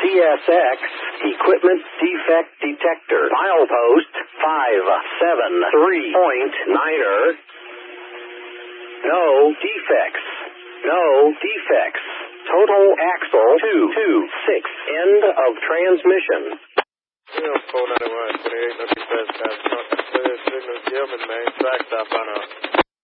CSX Equipment Defect Detector. Milepost 573.9er. No defects. No defects. Total axle 226. End of transmission.